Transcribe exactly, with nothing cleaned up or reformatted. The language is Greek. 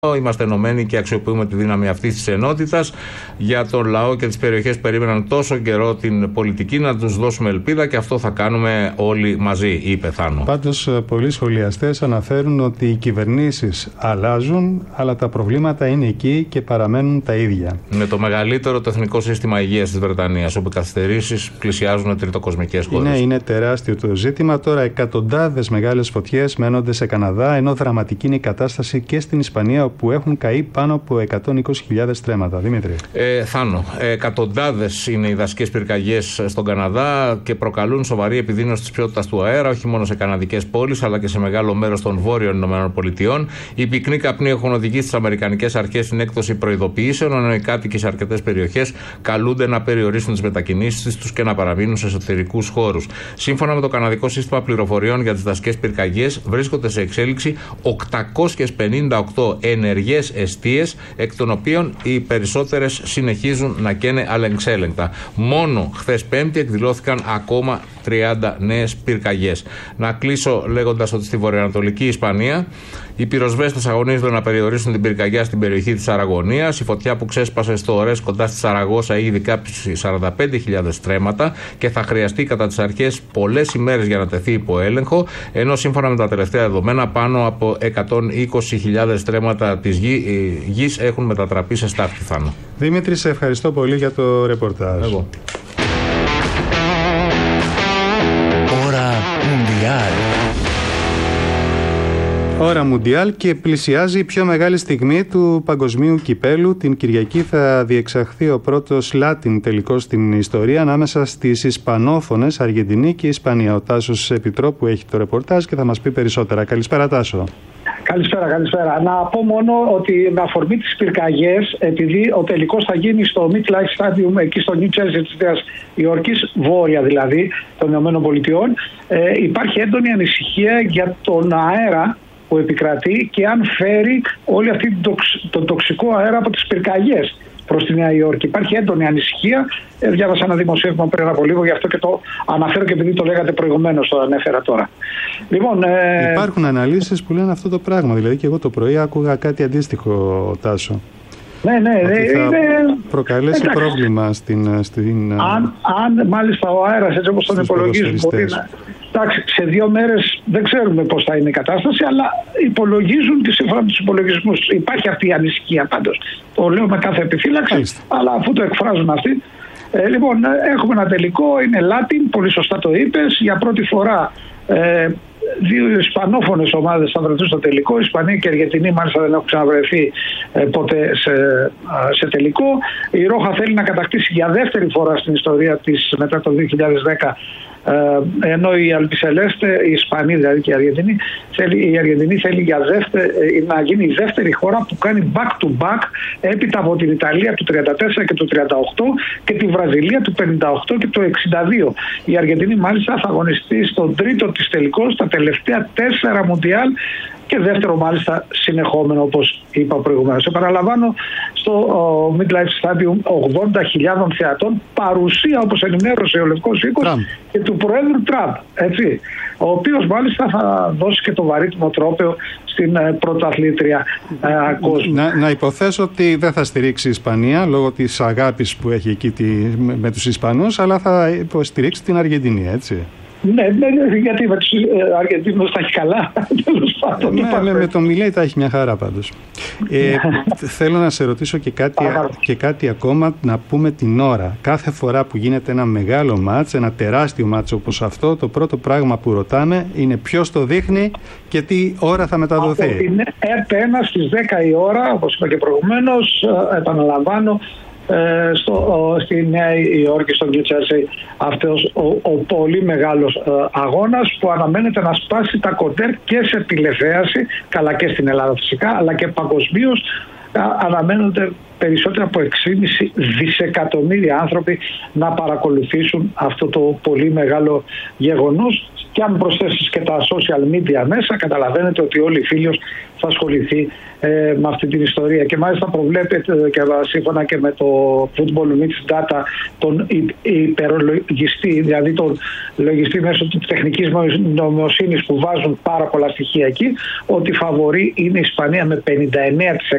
Είμαστε ενωμένοι και αξιοποιούμε τη δύναμη αυτής της ενότητας για τον λαό και τις περιοχές που περίμεναν τόσο καιρό την πολιτική, να τους δώσουμε ελπίδα, και αυτό θα κάνουμε όλοι μαζί, είπε Θάνο. Πάντως, πολλοί σχολιαστές αναφέρουν ότι οι κυβερνήσεις αλλάζουν, αλλά τα προβλήματα είναι εκεί και παραμένουν τα ίδια. Με το μεγαλύτερο το εθνικό σύστημα υγείας της Βρετανίας, όπου οι καθυστερήσεις πλησιάζουν τριτοκοσμικές χώρες. Ναι, είναι τεράστιο το ζήτημα. Τώρα, εκατοντάδες μεγάλες φωτιές μένονται σε Καναδά, ενώ δραματική είναι η κατάσταση και στην Ισπανία, που έχουν καεί πάνω από εκατόν είκοσι χιλιάδες στρέμματα. Δημήτρη. Ε, Θάνο, εκατοντάδες είναι οι δασικές πυρκαγιές στον Καναδά και προκαλούν σοβαρή επιδείνωση της ποιότητας του αέρα, όχι μόνο σε καναδικές πόλεις, αλλά και σε μεγάλο μέρος των βόρειων Ηνωμένων Πολιτειών. Οι πυκνοί καπνοί έχουν οδηγήσει τις αμερικανικές αρχές στην έκδοση προειδοποιήσεων, ενώ οι κάτοικοι σε αρκετές περιοχές καλούνται να περιορίσουν τις μετακινήσεις τους και να παραμείνουν σε εσωτερικούς χώρους. Σύμφωνα με το Καναδικό Σύστημα Πληροφοριών για τις Δασικές Πυρκαγιές, βρίσκονται σε εξέλιξη οκτακόσιες πενήντα οκτώ ενεργές εστίες, εκ των οποίων οι περισσότερες συνεχίζουν να καίνε αλεξέλεγκτα. Μόνο χθες Πέμπτη εκδηλώθηκαν ακόμα τριάντα νέες πυρκαγιές. Να κλείσω λέγοντας ότι στη βορειοανατολική Ισπανία οι πυροσβέστες αγωνίζονται να περιορίσουν την πυρκαγιά στην περιοχή της Αραγωνίας. Η φωτιά που ξέσπασε στο Ορές κοντά στη Σαραγώσα ήδη κάψει σαράντα πέντε χιλιάδες στρέμματα και θα χρειαστεί κατά τις αρχές πολλές ημέρες για να τεθεί υπό έλεγχο, ενώ σύμφωνα με τα τελευταία δεδομένα πάνω από εκατόν είκοσι χιλιάδες στρέμματα της γη, γης έχουν μετατραπεί σε στάχτη. Θάνο. Δημήτρη, σε ευχαριστώ πολύ για το ρεπορτάζ. Εγώ. Ώρα Μουντιάλ. Ώρα Μουντιάλ και πλησιάζει η πιο μεγάλη στιγμή του παγκοσμίου κυπέλου. Την Κυριακή θα διεξαχθεί ο πρώτος Λάτιν τελικός στην ιστορία ανάμεσα στις Ισπανόφωνες Αργεντινή και Ισπανία. Ο Τάσος Επιτρόπου έχει το ρεπορτάζ και θα μας πει περισσότερα. Καλησπέρα, Τάσο. Καλησπέρα, καλησπέρα. Να πω μόνο ότι με αφορμή τις πυρκαγιές, επειδή ο τελικός θα γίνει στο MetLife Stadium εκεί στο New Jersey της Νέας Υόρκης, βόρεια δηλαδή των Ηνωμένων Πολιτειών, ε, υπάρχει έντονη ανησυχία για τον αέρα που επικρατεί και αν φέρει όλη αυτή τον τοξικό αέρα από τις πυρκαγιές προς τη Νέα Υόρκη. Υπάρχει έντονη ανησυχία. Ε, διάβασα ένα δημοσίευμα πριν από λίγο, γι' αυτό και το αναφέρω και επειδή το λέγατε προηγουμένως, το ανέφερα τώρα. Λοιπόν, ε... Υπάρχουν αναλύσεις που λένε αυτό το πράγμα. Δηλαδή και εγώ το πρωί άκουγα κάτι αντίστοιχο, Τάσο. Ναι, ναι, ότι θα είναι... προκαλέσει εντάξει. πρόβλημα στην... στην... Αν, αν μάλιστα ο αέρας, έτσι όπως τον υπολογίζουν, μπορεί να... Εντάξει, σε δύο μέρες δεν ξέρουμε πώς θα είναι η κατάσταση, αλλά υπολογίζουν και σύμφωνα με τους υπολογισμούς. Υπάρχει αυτή η ανησυχία πάντως. Το λέω με κάθε επιφύλαξη, Άλιστα. αλλά αφού το εκφράζουν αυτοί. Ε, λοιπόν, έχουμε ένα τελικό, είναι Latin, πολύ σωστά το είπες. Για πρώτη φορά ε, δύο ισπανόφωνες ομάδες θα βρεθούν στο τελικό. Η Ισπανία και η Αργεντινή μάλιστα δεν έχουν ξαναβρεθεί ε, ποτέ σε, σε τελικό. Η Ρόχα θέλει να κατακτήσει για δεύτερη φορά στην ιστορία της μετά το δύο χιλιάδες δέκα, ε, ενώ η Αλμπισελέστε, η Ισπανία δηλαδή και η Αργεντινή, θέλει, η Αργεντινή θέλει για δεύτερη, να γίνει η δεύτερη χώρα που κάνει back to back έπειτα από την Ιταλία του τριάντα τέσσερα και του τριάντα οκτώ και τη Βραζιλία του πενήντα οκτώ και του εξήντα δύο. Η Αργεντινή μάλιστα θα αγωνιστεί στον τρίτο της τελικό στα τελευταία τέσσερα Μουντιάλ και δεύτερο μάλιστα συνεχόμενο, όπως είπα προηγουμένως. Επαναλαμβάνω, στο uh, MetLife Stadium ογδόντα χιλιάδων θεατών, παρουσία, όπως ενημέρωσε ο Λευκός Οίκος, και του Προέδρου Τραμπ, έτσι, ο οποίος μάλιστα θα δώσει και το βαρύτιμο τρόπαιο στην uh, πρωταθλήτρια uh, κόσμου. Να, να υποθέσω ότι δεν θα στηρίξει η Ισπανία λόγω της αγάπης που έχει εκεί τη, με, με τους Ισπανούς, αλλά θα υποστηρίξει την Αργεντινή, έτσι. Ναι, ναι, γιατί με τους Αργεντίνους τα έχει καλά. Ναι, με, με τον Μιλέη τα έχει μια χαρά πάντως. Ε, θέλω να σε ρωτήσω και κάτι, και κάτι ακόμα, να πούμε την ώρα. Κάθε φορά που γίνεται ένα μεγάλο μάτς, ένα τεράστιο μάτς όπως αυτό, το πρώτο πράγμα που ρωτάμε είναι ποιος το δείχνει και τι ώρα θα μεταδοθεί. Από την ΕΡΤ ένα στις δέκα η ώρα, όπως είπα και προηγουμένως, επαναλαμβάνω, Στο, στη Νέα Υόρκη, στο New Jersey, αυτός ο, ο πολύ μεγάλος ε, αγώνας που αναμένεται να σπάσει τα κοντέρ και σε τηλεθέαση, καλά και στην Ελλάδα φυσικά, αλλά και παγκοσμίως. Αναμένονται περισσότερα από έξι κόμμα πέντε δισεκατομμύρια άνθρωποι να παρακολουθήσουν αυτό το πολύ μεγάλο γεγονός. Και αν προσθέσεις και τα social media μέσα, καταλαβαίνετε ότι όλοι οι φίλοι θα ασχοληθεί ε, με αυτή την ιστορία. Και μάλιστα προβλέπεται και σύμφωνα και με το Football Mix Data τον υπερολογιστή, δηλαδή τον λογιστή μέσω της τεχνικής νοημοσύνης που βάζουν πάρα πολλά στοιχεία εκεί, ότι φαβορεί είναι η Ισπανία με πενήντα εννέα τοις εκατό